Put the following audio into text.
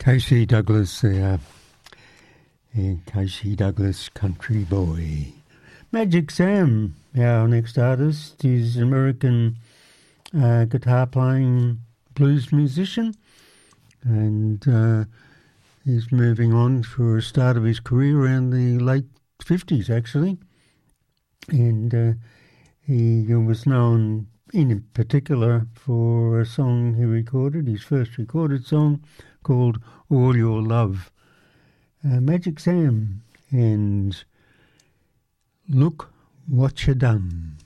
Casey Douglas there. Casey Douglas, Country Boy. Magic Sam, our next artist, is an American guitar-playing blues musician, and he's moving on for a start of his career around the late 50s, actually. And he was known in particular for a song he recorded, his first recorded song, called All Your Love. Magic Sam and Look What You Done.